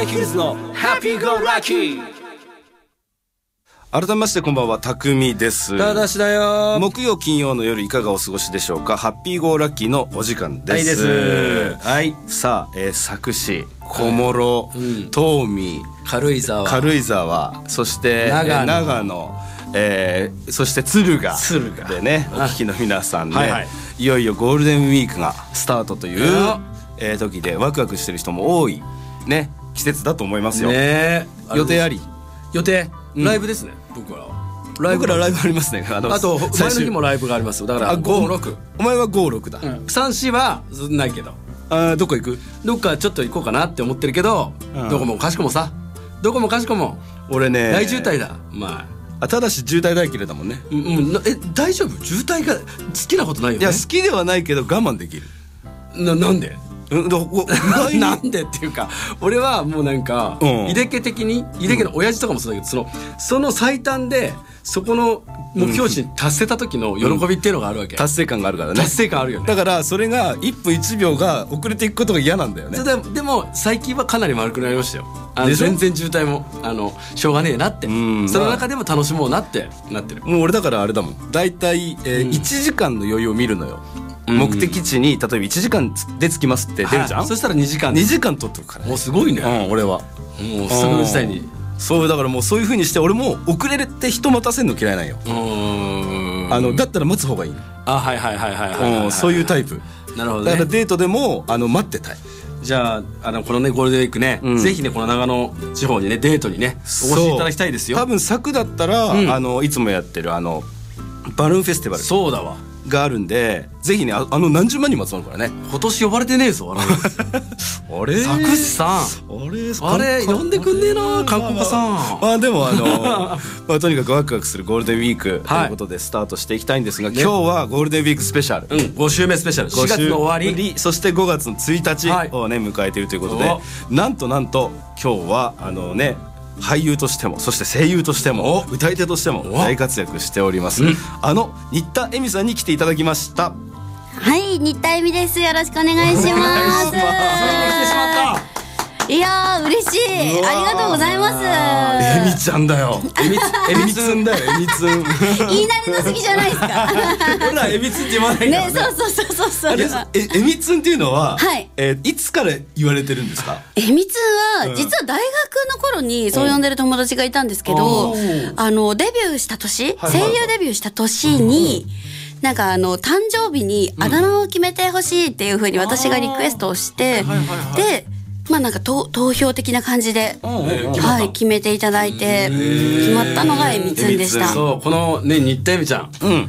ーヒルズのハッピーゴーラッキー。 改めましてこんばんは、たくみです。 ただしだよ。 木曜金曜の夜いかがお過ごしでしょうか。ハッピーゴーラッキーのお時間です。 はいです。 はい。さあ、佐久市、小諸、東海、軽井沢、そして長野、そして敦賀でね、お聞きの皆さんね、いよいよゴールデンウィークがスタートという、時でワクワクしてる人も多いね季節だと思いますよ。予定あり？ 予定ライブですね。僕らライブありますね。あと前の日もライブがありますよ。だから5、6。 お前は5、6だ。 3、4はないけど。 どこ行く？ どっかちょっと行こうかなって思ってるけど、どこもかしこもさ、どこもかしこも俺ね大渋滞だ。まあただし渋滞大嫌いだもんね。 大丈夫？渋滞が好きなことないよね。 いや好きではないけど我慢できる。 なんで？なんでっていうか、俺はもうなんか井出家的に、井出家の親父とかもそうだけど、その最短でそこの目標値に達せた時の喜びっていうのがあるわけ。 達成感があるからね。 達成感あるよね。 だからそれが1分1秒が遅れていくことが嫌なんだよね。 でも最近はかなり丸くなりましたよ。全然渋滞もしょうがねえなって、その中でも楽しもうなってなってる。 もう俺だからあれだもん、だいたい1時間の余裕を見るのよ。目的地に例えば1時間で着きますって出るじゃん。 そしたら2時間取ってるからね。 もうすごいね。俺はもうその時代にそうだからもうそういう風にして、俺も遅れて人待たせるの嫌いなんよ。だったら待つ方がいいの。そういうタイプ。 なるほどね。 だからデートでも待ってたい。 じゃあこのねゴールデンウィークね、ぜひねこの長野地方にねデートにねお越しいただきたいですよ。 多分佐久だったらいつもやってるバルーンフェスティバル。 そうだわ。 があるんで、ぜひね何十万人も集まるからね。 今年呼ばれてねえぞ。 あれ佐久市さん、あれ呼んでくんねえな、観光家さん。 でもとにかくワクワクするゴールデンウィークということでスタートしていきたいんですが、今日はゴールデンウィークスペシャル、 5週目スペシャル、4月の終わり、 そして5月の1日をね迎えているということで、なんと今日は俳優としても、そして声優としても、歌い手としても大活躍しております、新田恵美さんに来ていただきました。 はい、新田恵美です。よろしくお願いします。いやー嬉しい、ありがとうございます。 恵美ちゃんだよ。恵美つんだよ。恵美つん。 言い慣れなすぎじゃないですか。 ほら恵美つんって言わないからね。 そう恵美つんっていうのは、いつから言われてるんですか？ 恵美つんは実は大学の頃にそう呼んでる友達がいたんですけど、デビューした年、声優デビューした年になんか誕生日にあだ名を決めてほしいっていう風に私がリクエストをして、でなんか投票的な感じで決めていただいて、決まったのが恵美つんでした。 そう、このね新田恵美ちゃん、